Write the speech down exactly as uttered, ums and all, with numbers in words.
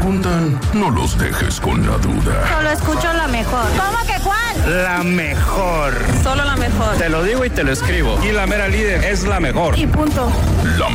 preguntan, no los dejes con la duda. Solo escucho la mejor. ¿Cómo que cuál? La mejor. Solo la mejor. Te lo digo y te lo escribo. Y la mera líder es la mejor. Y punto. La